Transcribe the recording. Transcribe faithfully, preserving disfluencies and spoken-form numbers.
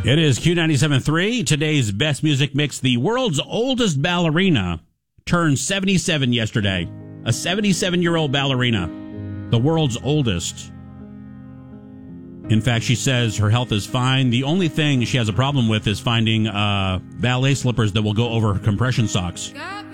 It is Q ninety-seven point three, today's best music mix. The world's oldest ballerina turned seventy-seven yesterday. A seventy-seven-year-old ballerina, the world's oldest. In fact, she says her health is fine. The only thing she has a problem with is finding uh, ballet slippers that will go over her compression socks.